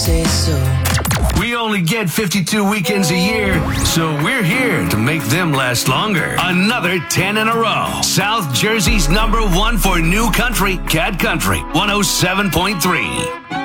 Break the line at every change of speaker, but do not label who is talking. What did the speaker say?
say so.
We only get 52 weekends a year, so we're here to make them last longer. Another 10 in a row. South Jersey's #1 for new country, Cat Country 107.3.